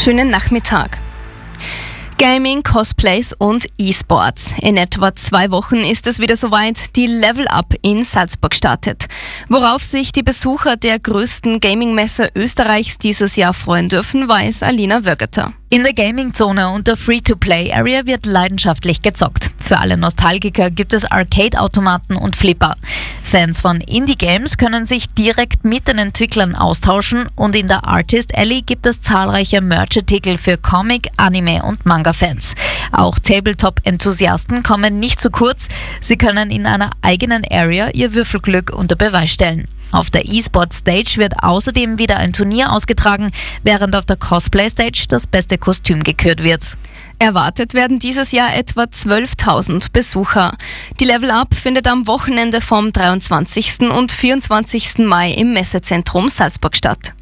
Schönen Nachmittag. Gaming, Cosplays und E-Sports. In etwa 2 Wochen ist es wieder soweit, die Level Up in Salzburg startet. Worauf sich die Besucher der größten Gaming-Messe Österreichs dieses Jahr freuen dürfen, weiß Alina Wöggeter. In der Gaming-Zone und der Free-to-Play-Area wird leidenschaftlich gezockt. Für alle Nostalgiker gibt es Arcade-Automaten und Flipper. Fans von Indie-Games können sich direkt mit den Entwicklern austauschen und in der Artist Alley gibt es zahlreiche Merch-Artikel für Comic-, Anime- und Manga-Fans. Auch Tabletop-Enthusiasten kommen nicht zu kurz. Sie können in einer eigenen Area ihr Würfelglück unter Beweis stellen. Auf der E-Sport-Stage wird außerdem wieder ein Turnier ausgetragen, während auf der Cosplay-Stage das beste Kostüm gekürt wird. Erwartet werden dieses Jahr etwa 12.000 Besucher. Die Level Up findet am Wochenende vom 23. und 24. Mai im Messezentrum Salzburg statt.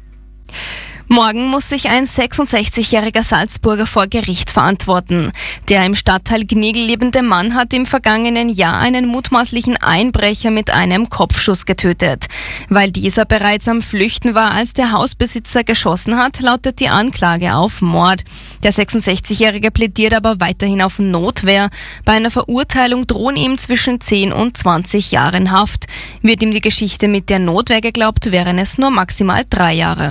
Morgen muss sich ein 66-jähriger Salzburger vor Gericht verantworten. Der im Stadtteil Gnigl lebende Mann hat im vergangenen Jahr einen mutmaßlichen Einbrecher mit einem Kopfschuss getötet. Weil dieser bereits am Flüchten war, als der Hausbesitzer geschossen hat, lautet die Anklage auf Mord. Der 66-Jährige plädiert aber weiterhin auf Notwehr. Bei einer Verurteilung drohen ihm zwischen 10 und 20 Jahren Haft. Wird ihm die Geschichte mit der Notwehr geglaubt, wären es nur maximal 3 Jahre.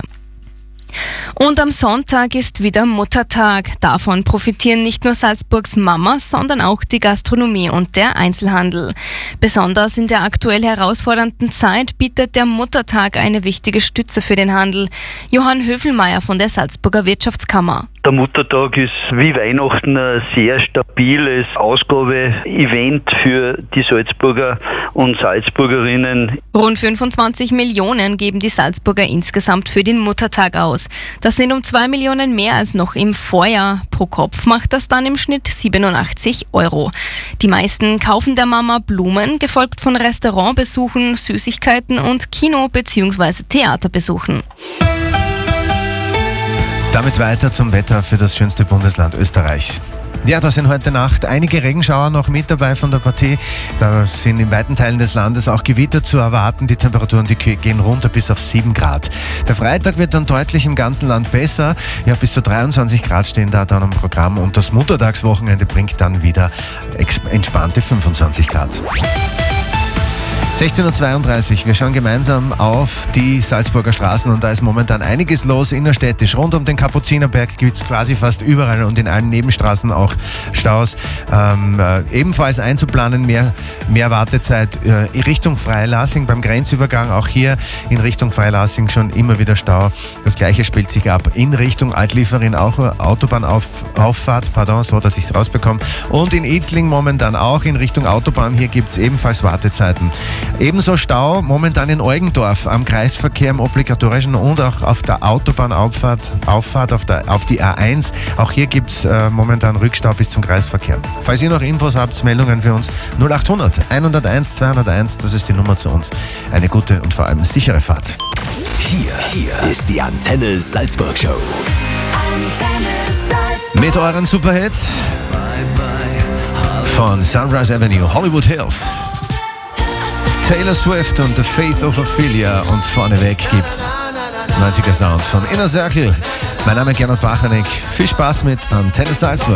Und am Sonntag ist wieder Muttertag. Davon profitieren nicht nur Salzburgs Mamas, sondern auch die Gastronomie und der Einzelhandel. Besonders in der aktuell herausfordernden Zeit bietet der Muttertag eine wichtige Stütze für den Handel. Johann Höfelmeier von der Salzburger Wirtschaftskammer. Der Muttertag ist wie Weihnachten ein sehr stabiles Ausgabe-Event für die Salzburger und Salzburgerinnen. Rund 25 Millionen geben die Salzburger insgesamt für den Muttertag aus. Das sind um 2 Millionen mehr als noch im Vorjahr. Pro Kopf macht das dann im Schnitt 87 €. Die meisten kaufen der Mama Blumen, gefolgt von Restaurantbesuchen, Süßigkeiten und Kino- bzw. Theaterbesuchen. Damit weiter zum Wetter für das schönste Bundesland Österreichs. Ja, da sind heute Nacht einige Regenschauer noch mit dabei von der Partie. Da sind in weiten Teilen des Landes auch Gewitter zu erwarten. Die Temperaturen, die gehen runter bis auf 7 Grad. Der Freitag wird dann deutlich im ganzen Land besser. Ja, bis zu 23 Grad stehen da dann am Programm. Und das Muttertagswochenende bringt dann wieder entspannte 25 Grad. 16.32 Uhr, wir schauen gemeinsam auf die Salzburger Straßen und da ist momentan einiges los innerstädtisch. Rund um den Kapuzinerberg gibt es quasi fast überall und in allen Nebenstraßen auch Staus. Ebenfalls einzuplanen, mehr Wartezeit in Richtung Freilassing beim Grenzübergang. Auch hier in Richtung Freilassing schon immer wieder Stau. Das gleiche spielt sich ab in Richtung Altliefering, auch Autobahnauffahrt, so dass ich es rausbekomme. Und in Itzling momentan auch in Richtung Autobahn. Hier gibt es ebenfalls Wartezeiten. Ebenso Stau momentan in Eugendorf am Kreisverkehr im obligatorischen und auch auf der Autobahnauffahrt auf die A1. Auch hier gibt es momentan Rückstau bis zum Kreisverkehr. Falls ihr noch Infos habt, Meldungen für uns 0800 101 201, das ist die Nummer zu uns. Eine gute und vor allem sichere Fahrt. Hier ist die Antenne Salzburg Show. Antenne Salzburg. Mit euren Superhits von Sunrise Avenue, Hollywood Hills. Taylor Swift und The Faith of Ophelia und vorneweg gibt's 90er Sound von Inner Circle. Mein Name ist Gernot Bachanek. Viel Spaß mit Antenne Salzburg.